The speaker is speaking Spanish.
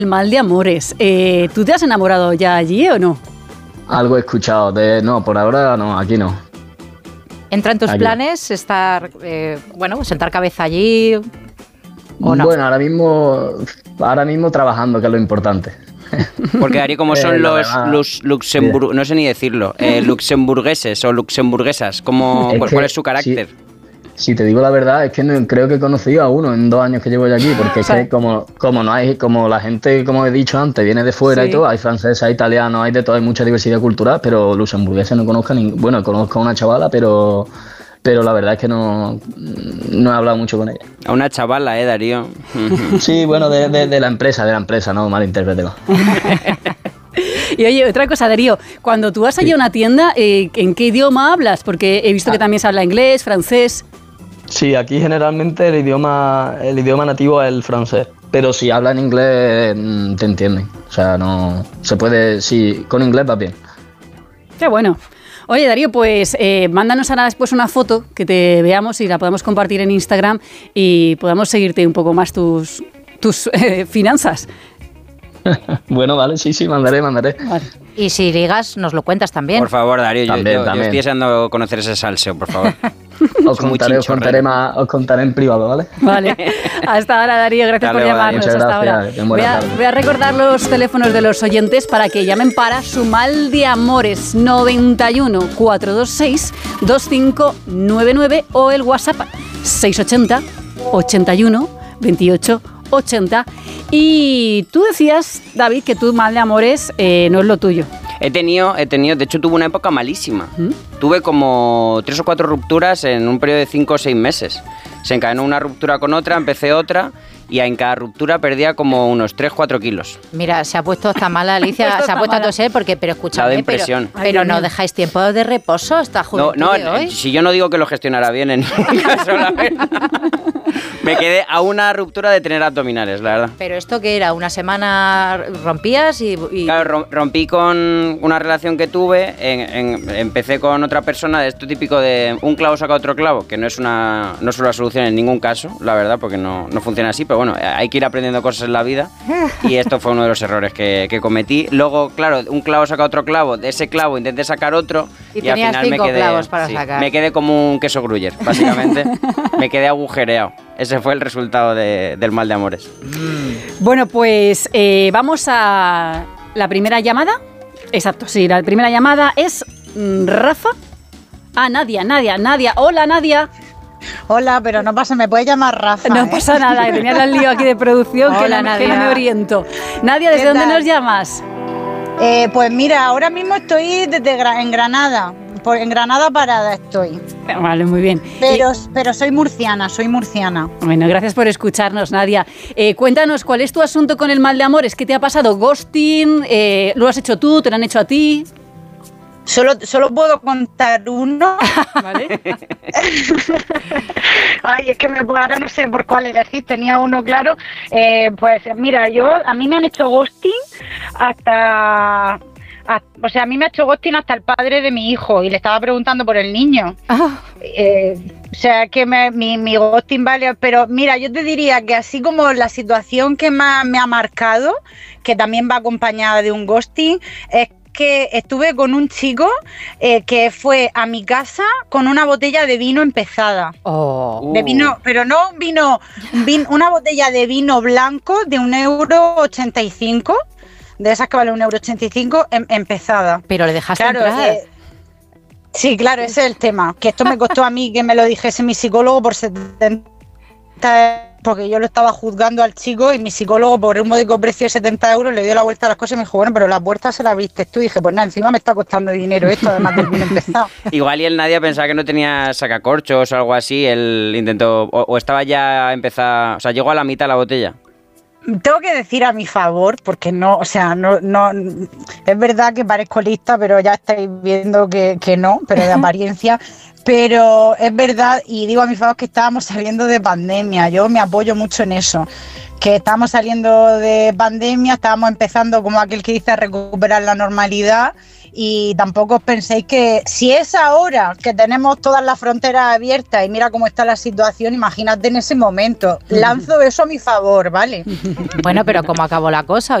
El mal de amores. ¿Tú te has enamorado ya allí o no? Algo he escuchado. No, por ahora no, aquí no. ¿Entra en tus planes estar, sentar cabeza allí o no? Bueno, ahora mismo trabajando, que es lo importante. Porque Darío, como son los luxemburgueses, no sé ni decirlo, luxemburgueses o luxemburguesas, ¿cuál es su carácter? Si te digo la verdad, es que creo que he conocido a uno en 2 años que llevo yo aquí, porque es que como la gente, como he dicho antes, viene de fuera y todo, hay franceses, hay italianos, hay de todo, hay mucha diversidad cultural, pero luxemburgueses no conozco conozco a una chavala, pero la verdad es que no he hablado mucho con ella. A una chavala, Darío. Sí, bueno, de la empresa, no malinterprételo. Y oye, otra cosa, Darío, cuando tú vas allí a una tienda, ¿en qué idioma hablas? Porque he visto que también se habla inglés, francés. Sí, aquí generalmente el idioma nativo es el francés, pero si hablan inglés te entienden. O sea, no se puede, sí, con inglés va bien. Qué bueno. Oye, Darío, pues mándanos ahora después una foto que te veamos y la podamos compartir en Instagram y podamos seguirte un poco más tus finanzas. Bueno, vale, sí, mandaré. Vale. Y si ligas, nos lo cuentas también. Por favor, Darío, también. Yo estoy deseando conocer ese salseo, por favor. Os contaré en privado, ¿vale? Vale. Hasta ahora, Darío, gracias por llamarnos. Hasta ahora. Voy a recordar los teléfonos de los oyentes para que llamen para su mal de amores. 91 426 2599 o el WhatsApp 680 81 28 80. Y tú decías, David, que tu mal de amores no es lo tuyo. He tenido, de hecho tuve una época malísima. Tuve como 3 o 4 rupturas en un periodo de 5 o 6 meses. Se encadenó una ruptura con otra, empecé otra y en cada ruptura perdía como unos 3-4 kilos. Mira, se ha puesto hasta mala, Alicia, se ha puesto a toser pero escúchame, pero no dejáis tiempo de reposo esta juventud de hoy. Si yo no digo que lo gestionara bien en ningún caso, la verdad. Me quedé a una ruptura de tener abdominales, la verdad. ¿Pero esto qué era? ¿Una semana rompías y...? Claro, rompí con una relación que tuve, empecé con otra persona de esto típico de un clavo saca otro clavo, que no es una solución en ningún caso, la verdad, porque no funciona así, pero bueno, hay que ir aprendiendo cosas en la vida y esto fue uno de los errores que cometí. Luego, claro, un clavo saca otro clavo, de ese clavo intenté sacar otro y al final 5 clavos para sacar. Me quedé como un queso gruyer, básicamente. Me quedé agujereado. Ese fue el resultado del mal de amores. Bueno, pues vamos a la primera llamada. Exacto, sí, la primera llamada es Rafa. Nadia. Hola, Nadia. Hola, pero no pasa, me puedes llamar Rafa. No pasa nada, que tenía el lío aquí de producción. Hola, que no me oriento. Nadia, ¿desde dónde nos llamas? Pues mira, ahora mismo estoy en Granada. En Granada Parada estoy. Vale, muy bien. Pero soy murciana. Bueno, gracias por escucharnos, Nadia. Cuéntanos, ¿cuál es tu asunto con el mal de amores? ¿Qué te ha pasado? ¿Ghosting? ¿Lo has hecho tú? ¿Te lo han hecho a ti? Solo puedo contar uno. ¿Vale? Ay, es que ahora no sé por cuál elegir. Tenía uno claro. Pues mira, a mí me han hecho ghosting hasta el padre de mi hijo y le estaba preguntando por el niño. O sea, que mi ghosting vale, pero mira, yo te diría que así como la situación que más me ha marcado, que también va acompañada de un ghosting, es que estuve con un chico que fue a mi casa con una botella de vino empezada. De vino, pero no vino, una botella de vino blanco de 1,85 €. De esas que vale 1,85 € empezada. Pero le dejaste entrar. Sí, claro, ese es el tema. Que esto me costó a mí que me lo dijese mi psicólogo por 70 €, porque yo lo estaba juzgando al chico y mi psicólogo por un módico precio de 70 € le dio la vuelta a las cosas y me dijo, bueno, pero la puerta se la viste tú. Y dije, pues nada, encima me está costando dinero esto, además del vino empezado. Igual y el Nadia pensaba que no tenía sacacorchos o algo así, él intentó, o estaba ya empezado, o sea, llegó a la mitad la botella. Tengo que decir a mi favor, porque no, es verdad que parezco lista, pero ya estáis viendo que no, pero de apariencia, pero es verdad, y digo a mi favor que estábamos saliendo de pandemia, yo me apoyo mucho en eso, que estábamos saliendo de pandemia, estábamos empezando como aquel que dice a recuperar la normalidad, y tampoco os penséis que si es ahora que tenemos todas las fronteras abiertas y mira cómo está la situación, imagínate en ese momento. Lanzo eso a mi favor, ¿vale? Bueno, pero ¿cómo acabó la cosa?